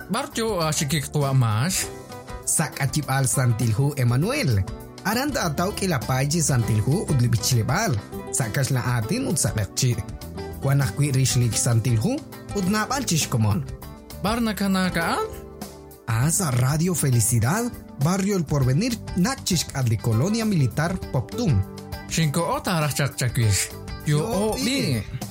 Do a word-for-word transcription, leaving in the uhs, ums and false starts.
Barjo asikik tua mas. Sak achip al Santilhu Emmanuel. Aranda ataw kila paji Santilhu udlibichilebal. Sakas la atin ud sakakchi. Wanak kwi rishlik Santilhu ud napan chishkomon. Bar nakanakaan? Asa Radio Felicidad, Barrio El Porvenir, nakchishk adli Colonia Militar Poptum. Shinko ota rachak chakwish. Yo o bi.